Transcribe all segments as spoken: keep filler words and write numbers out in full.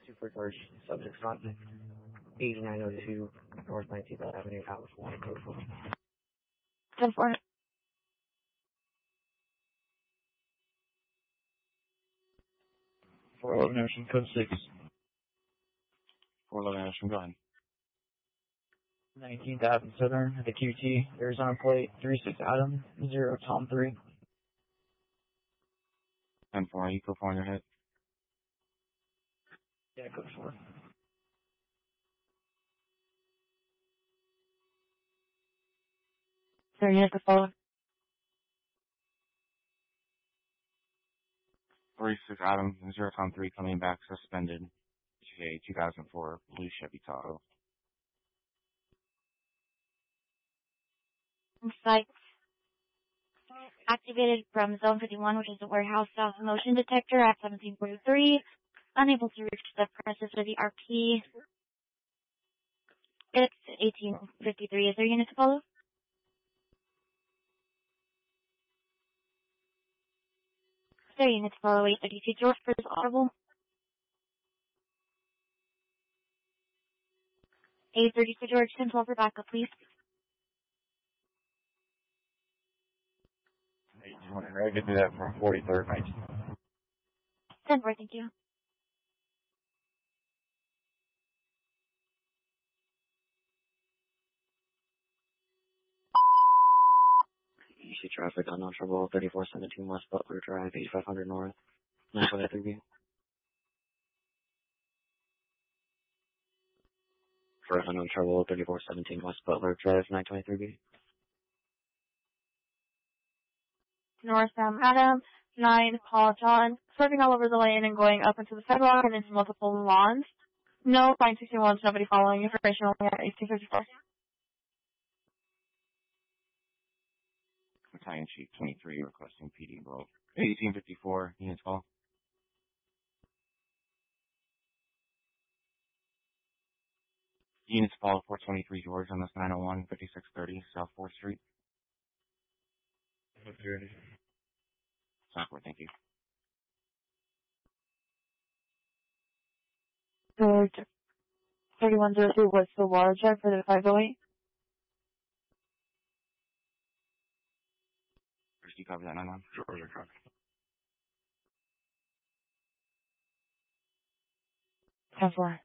Super George, subject's on eighty-nine oh two North nineteenth Avenue, California, code four. ten four. four eleven Action, code six. four eleven Action, go ahead. nineteenth Avenue Southern, the Q T, Arizona plate, three six Adam, zero Tom three. ten four, you perform your hit. Yeah, code four. Sir, you have to follow. three six Adam, zero Tom three, coming back suspended. G A two thousand four, blue Chevy Tahoe. Site activated from Zone fifty-one, which is the warehouse south motion detector at seventeen forty-three. Unable to reach the premises with the R P. It's eighteen fifty-three. Is there unit to follow? Is there unit to follow? eight thirty-two George for this audible. eight thirty-two George, ten twelve for backup, please. I could do that from forty-third, nineteen. ten four, thank you. You see traffic on no trouble, thirty-four seventeen West Butler Drive, eighty-five hundred North, nine twenty-three B. For unknown trouble, thirty-four seventeen West Butler Drive, nine twenty-three B. North Sam Adam, nine Paul John, swerving all over the lane and going up into the sidewalk and into multiple lawns. No, fine sixty-one, nobody following information only at eighteen fifty-four. Battalion Chief twenty-three requesting P D below. eighteen fifty-four, units call. Units call four twenty-three George on this nine oh one, fifty-six thirty South fourth Street. Software, thank you. George, thirty-one oh two West the Water Drive for the five oh eight. First, you copy that nine one? Sure, you're correct. ten four.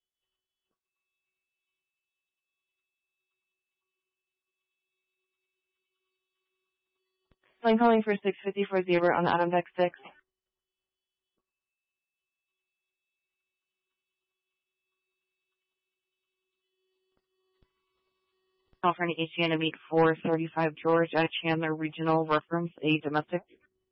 I'm calling for six fifty-four zero on Adam Deck six. California H G N to meet four thirty-five George at Chandler Regional Reference, a domestic.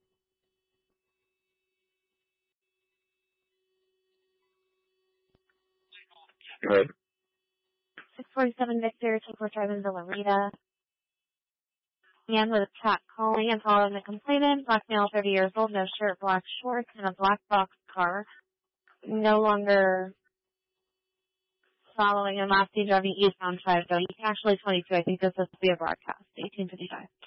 Good. six forty-seven Victor, take four drive in Villa Rita. And with a track calling and following the complainant, black male, thirty years old, no shirt, black shorts, and a black box car. No longer following him, last seen driving eastbound five, though. He's actually twenty-two. I think this has to be a broadcast. eighteen fifty-five.